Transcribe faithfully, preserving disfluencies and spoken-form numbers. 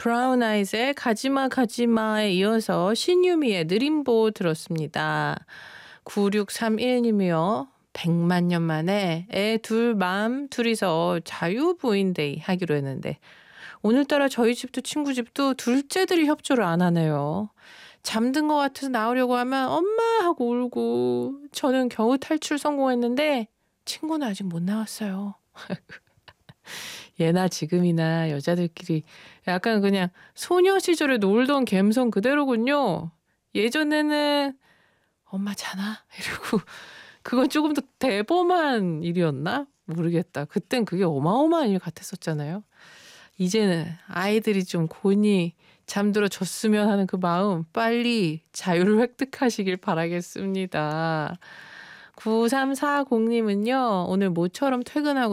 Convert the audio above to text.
브라운 아이즈의 가지마 가지마에 이어서 신유미의 느림보 들었습니다. 구육삼일 님이요. 백만 년 만에 애 둘 맘 둘이서 자유부인데이 하기로 했는데 오늘따라 저희 집도 친구 집도 둘째들이 협조를 안 하네요. 잠든 것 같아서 나오려고 하면 엄마 하고 울고 저는 겨우 탈출 성공했는데 친구는 아직 못 나왔어요. 예나 지금이나 여자들끼리 약간 그냥 소녀 시절에 놀던 감성 그대로군요. 예전에는 엄마 자나? 이러고 그건 조금 더 대범한 일이었나? 모르겠다. 그땐 그게 어마어마한 일 같았었잖아요. 이제는 아이들이 좀 곤히 잠들어 줬으면 하는 그 마음 빨리 자유를 획득하시길 바라겠습니다. 구삼사공 님은요. 오늘 모처럼 퇴근하고